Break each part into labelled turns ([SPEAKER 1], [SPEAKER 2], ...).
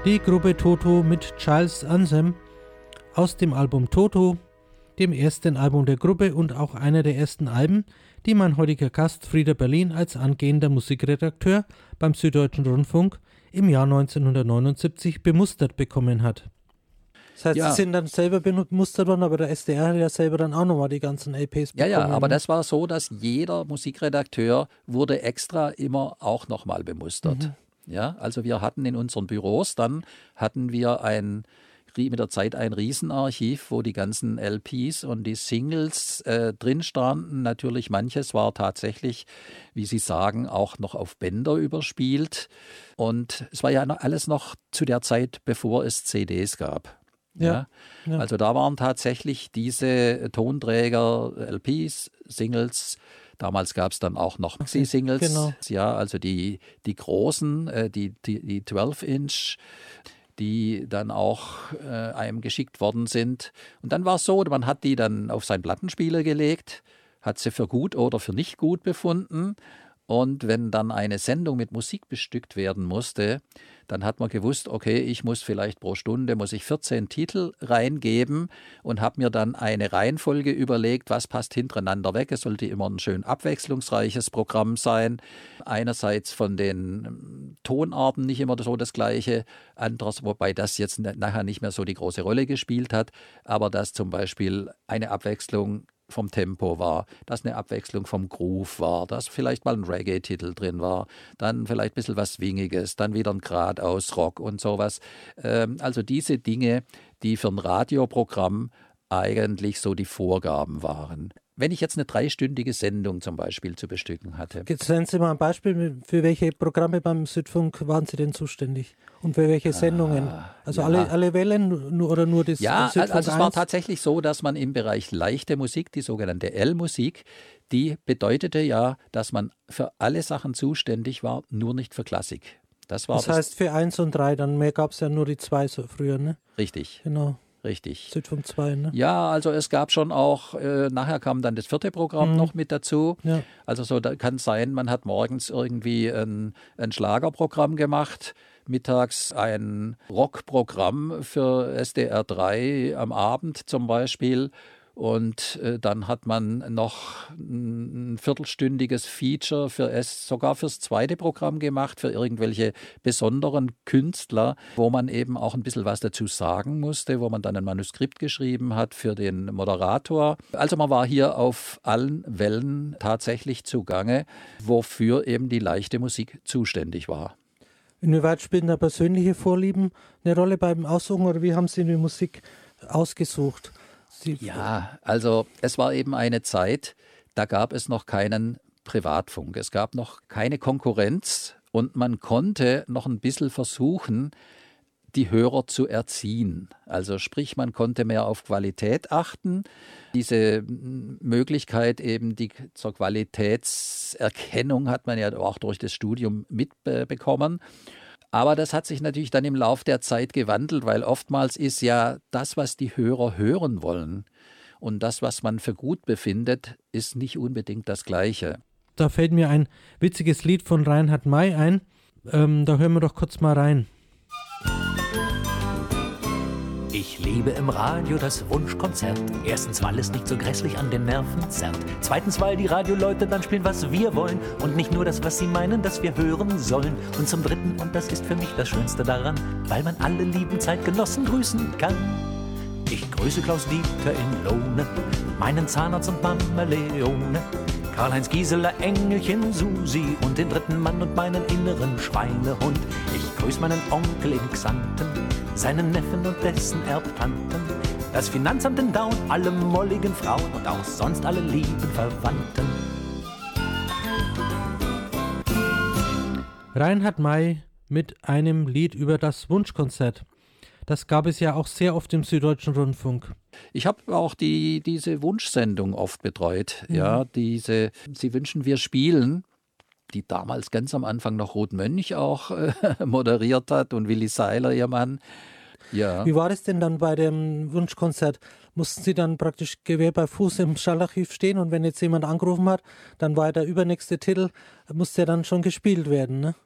[SPEAKER 1] Die Gruppe Toto mit Child's Anthem aus dem Album Toto, dem ersten Album der Gruppe und auch einer der ersten Alben, die mein heutiger Gast Frieder Berlin als angehender Musikredakteur beim Süddeutschen Rundfunk im Jahr 1979 bemustert bekommen hat. Das heißt, Sie sind dann selber bemustert worden, aber der SDR hat ja selber dann auch nochmal die ganzen LPs bekommen.
[SPEAKER 2] Ja, aber das war so, dass jeder Musikredakteur wurde extra immer auch nochmal bemustert. Ja, also wir hatten in unseren Büros, dann hatten wir mit der Zeit ein Riesenarchiv, wo die ganzen LPs und die Singles drin standen. Natürlich manches war tatsächlich, wie Sie sagen, auch noch auf Bänder überspielt. Und es war ja alles noch zu der Zeit, bevor es CDs gab. Ja. Also da waren tatsächlich diese Tonträger, LPs, Singles. Damals gab es dann auch noch Maxi-Singles, genau. Ja, also die großen, die 12-Inch, die dann auch einem geschickt worden sind. Und dann war es so, man hat die dann auf seinen Plattenspieler gelegt, hat sie für gut oder für nicht gut befunden. Und wenn dann eine Sendung mit Musik bestückt werden musste, dann hat man gewusst, okay, ich muss vielleicht pro Stunde 14 Titel reingeben und habe mir dann eine Reihenfolge überlegt, was passt hintereinander weg. Es sollte immer ein schön abwechslungsreiches Programm sein. Einerseits von den Tonarten nicht immer so das Gleiche, anderes, wobei das jetzt nachher nicht mehr so die große Rolle gespielt hat, aber dass zum Beispiel eine Abwechslung vom Tempo war, dass eine Abwechslung vom Groove war, dass vielleicht mal ein Reggae-Titel drin war, dann vielleicht ein bisschen was Swingiges, dann wieder ein Geradeaus-Rock und sowas. Also diese Dinge, die für ein Radioprogramm eigentlich so die Vorgaben waren. Wenn ich jetzt eine 3-stündige Sendung zum Beispiel zu bestücken hatte.
[SPEAKER 1] Jetzt nennen Sie mal ein Beispiel, für welche Programme beim Südfunk waren Sie denn zuständig? Und für welche Sendungen? Also alle Wellen oder nur das Südfunk
[SPEAKER 2] also es war tatsächlich so, dass man im Bereich leichte Musik, die sogenannte L-Musik, die bedeutete ja, dass man für alle Sachen zuständig war, nur nicht für Klassik. Das
[SPEAKER 1] heißt für 1 und 3, dann mehr gab es ja nur die 2 so früher, ne?
[SPEAKER 2] Richtig.
[SPEAKER 1] Genau.
[SPEAKER 2] Richtig.
[SPEAKER 1] Südfunk 2, ne?
[SPEAKER 2] Ja, also es gab schon auch, nachher kam dann das 4. Programm noch mit dazu. Ja. Also so, da kann sein, man hat morgens irgendwie ein Schlagerprogramm gemacht, mittags ein Rockprogramm für SDR 3 am Abend zum Beispiel. Und dann hat man noch ein viertelstündiges Feature sogar fürs 2. Programm gemacht, für irgendwelche besonderen Künstler, wo man eben auch ein bisschen was dazu sagen musste, wo man dann ein Manuskript geschrieben hat für den Moderator. Also man war hier auf allen Wellen tatsächlich zugange, wofür eben die leichte Musik zuständig war.
[SPEAKER 1] Inwieweit spielen da persönliche Vorlieben eine Rolle beim Aussuchen oder wie haben Sie die Musik ausgesucht?
[SPEAKER 2] Ja, also es war eben eine Zeit, da gab es noch keinen Privatfunk. Es gab noch keine Konkurrenz und man konnte noch ein bisschen versuchen, die Hörer zu erziehen. Also sprich, man konnte mehr auf Qualität achten. Diese Möglichkeit eben zur Qualitätserkennung hat man ja auch durch das Studium mitbekommen. Aber das hat sich natürlich dann im Lauf der Zeit gewandelt, weil oftmals ist ja das, was die Hörer hören wollen und das, was man für gut befindet, ist nicht unbedingt das Gleiche.
[SPEAKER 1] Da fällt mir ein witziges Lied von Reinhard May ein. Da hören wir doch kurz mal rein.
[SPEAKER 3] Ich liebe im Radio das Wunschkonzert. Erstens, weil es nicht so grässlich an den Nerven zerrt. Zweitens, weil die Radioleute dann spielen, was wir wollen und nicht nur das, was sie meinen, dass wir hören sollen. Und zum Dritten, und das ist für mich das Schönste daran, weil man alle lieben Zeitgenossen grüßen kann. Ich grüße Klaus Dieter in Lohne, meinen Zahnarzt und Mama Leone, Karl-Heinz Gieseler, Engelchen Susi und den dritten Mann und meinen inneren Schweinehund. Ich grüße meinen Onkel in Xanten, seinen Neffen und dessen Erbtanten, das Finanzamt in Daun, alle molligen Frauen und auch sonst alle lieben Verwandten.
[SPEAKER 1] Reinhard May mit einem Lied über das Wunschkonzert. Das gab es ja auch sehr oft im Süddeutschen Rundfunk.
[SPEAKER 2] Ich habe auch diese Wunschsendung oft betreut. Ja, Sie wünschen, wir spielen, die damals ganz am Anfang noch Ruth Mönch auch moderiert hat und Willi Seiler, ihr Mann. Ja.
[SPEAKER 1] Wie war das denn dann bei dem Wunschkonzert? Mussten Sie dann praktisch Gewehr bei Fuß im Schallarchiv stehen und wenn jetzt jemand angerufen hat, dann war der übernächste Titel, musste ja dann schon gespielt werden, ne?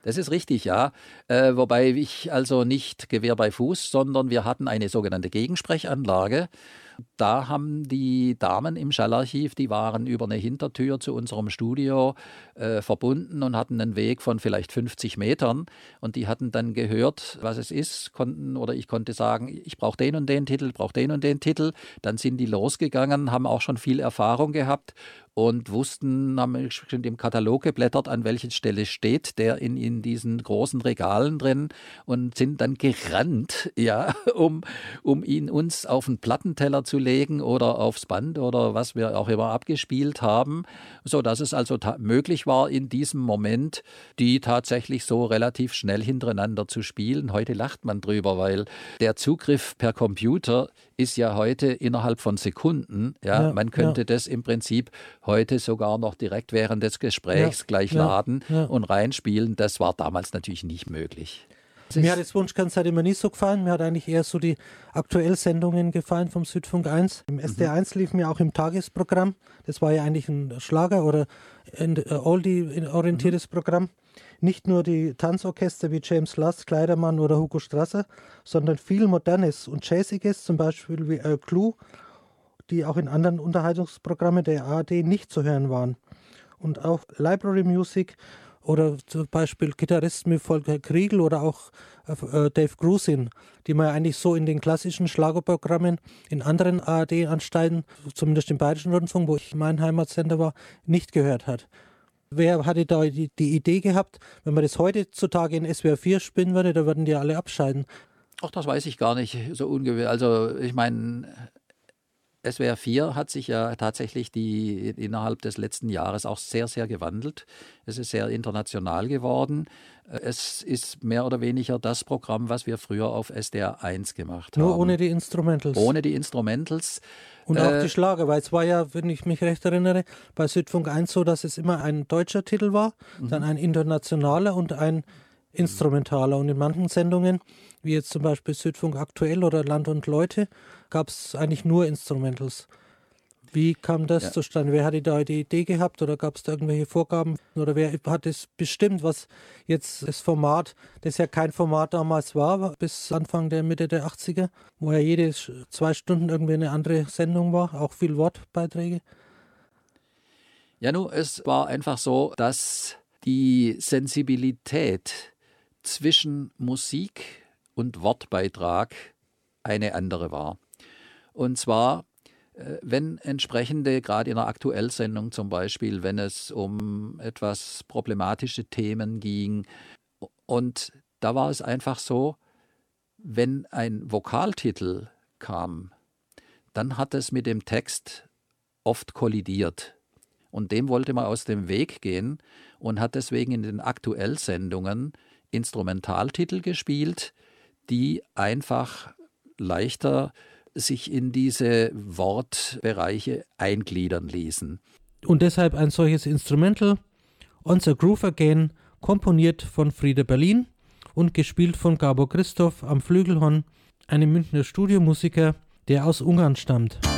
[SPEAKER 2] Das ist richtig, ja. Wobei ich also nicht Gewehr bei Fuß, sondern wir hatten eine sogenannte Gegensprechanlage. Da haben die Damen im Schallarchiv, die waren über eine Hintertür zu unserem Studio verbunden und hatten einen Weg von vielleicht 50 Metern. Und die hatten dann gehört, was es ist, ich konnte sagen, ich brauche den und den Titel, brauche den und den Titel. Dann sind die losgegangen, haben auch schon viel Erfahrung gehabt und haben schon im Katalog geblättert, an welcher Stelle steht der in diesen großen Regalen drin und sind dann gerannt, ja, um ihn uns auf den Plattenteller zu legen oder aufs Band oder was wir auch immer abgespielt haben, sodass es also möglich war, in diesem Moment die tatsächlich so relativ schnell hintereinander zu spielen. Heute lacht man drüber, weil der Zugriff per Computer ist ja heute innerhalb von Sekunden. Ja, man könnte das im Prinzip heute sogar noch direkt während des Gesprächs gleich laden und reinspielen. Das war damals natürlich nicht möglich.
[SPEAKER 1] Mir hat das Wunschkonzert immer nicht so gefallen. Mir hat eigentlich eher so die Aktuellsendungen gefallen vom Südfunk 1. Im SDR1 lief mir auch im Tagesprogramm. Das war ja eigentlich ein Schlager oder ein Oldie-orientiertes Programm. Nicht nur die Tanzorchester wie James Last, Kleidermann oder Hugo Strasser, sondern viel Modernes und Jazziges, zum Beispiel wie Clue, die auch in anderen Unterhaltungsprogrammen der ARD nicht zu hören waren. Und auch Library Music oder zum Beispiel Gitarristen wie Volker Kriegel oder auch Dave Grusin, die man eigentlich so in den klassischen Schlagerprogrammen in anderen ARD-Anstalten, zumindest im Bayerischen Rundfunk, wo ich mein Heimatsender war, nicht gehört hat. Wer hatte da die Idee gehabt, wenn man das heutzutage in SWR 4 spielen würde, da würden die alle abschalten?
[SPEAKER 2] Ach, das weiß ich gar nicht so ungefähr. Also ich meine, SWR 4 hat sich ja tatsächlich innerhalb des letzten Jahres auch sehr, sehr gewandelt. Es ist sehr international geworden. Es ist mehr oder weniger das Programm, was wir früher auf SDR 1 gemacht haben.
[SPEAKER 1] Nur ohne die Instrumentals.
[SPEAKER 2] Ohne die Instrumentals.
[SPEAKER 1] Und auch die Schlager, weil es war ja, wenn ich mich recht erinnere, bei Südfunk 1 so, dass es immer ein deutscher Titel war, dann ein internationaler und ein instrumentaler. Und in manchen Sendungen, wie jetzt zum Beispiel Südfunk Aktuell oder Land und Leute, gab es eigentlich nur Instrumentals. Wie kam das zustande? Wer hatte da die Idee gehabt oder gab es da irgendwelche Vorgaben? Oder wer hat es bestimmt, was jetzt das Format, das ja kein Format damals war, bis Anfang der Mitte der 80er, wo ja jede 2 Stunden irgendwie eine andere Sendung war, auch viel Wortbeiträge?
[SPEAKER 2] Ja, nun, es war einfach so, dass die Sensibilität zwischen Musik und Wortbeitrag eine andere war. Und zwar, wenn entsprechende, gerade in einer Aktuellsendung zum Beispiel, wenn es um etwas problematische Themen ging, und da war es einfach so, wenn ein Vokaltitel kam, dann hat es mit dem Text oft kollidiert. Und dem wollte man aus dem Weg gehen und hat deswegen in den Aktuellsendungen Instrumentaltitel gespielt, die einfach leichter sich in diese Wortbereiche eingliedern ließen.
[SPEAKER 1] Und deshalb ein solches Instrumental, On the Groove Again, komponiert von Frieder Berlin und gespielt von Gabor Christoph am Flügelhorn, einem Münchner Studiomusiker, der aus Ungarn stammt.